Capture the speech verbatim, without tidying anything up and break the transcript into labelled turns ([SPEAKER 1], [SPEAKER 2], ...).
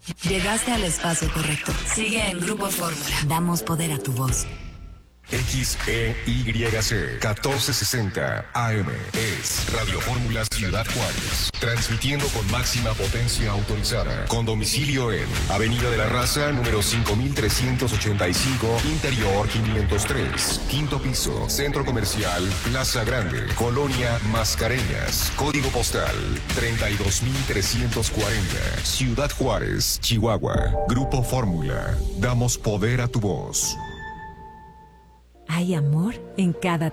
[SPEAKER 1] Llegaste al espacio correcto. Sigue en Grupo Fórmula. Damos poder a tu voz.
[SPEAKER 2] X E Y C catorce sesenta A M es Radio Fórmula Ciudad Juárez, transmitiendo con máxima potencia autorizada, con domicilio en Avenida de la Raza, número cinco mil trescientos ochenta y cinco, Interior quinientos tres, quinto piso, Centro Comercial Plaza Grande, Colonia Mascareñas, código postal treinta y dos mil trescientos cuarenta, Ciudad Juárez, Chihuahua. Grupo Fórmula, damos poder a tu voz.
[SPEAKER 3] Hay amor en cada